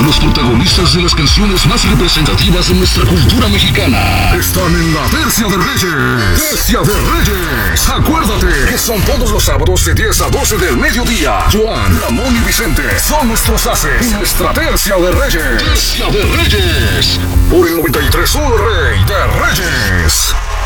Los protagonistas de las canciones más representativas de nuestra cultura mexicana están en la Tercia de Reyes. Tercia de Reyes. Acuérdate que son todos los sábados de 10 a 12 del mediodía. Joan, Ramón y Vicente son nuestros haces en nuestra Tercia de Reyes. Tercia de Reyes. Por el 93.1 Rey de Reyes.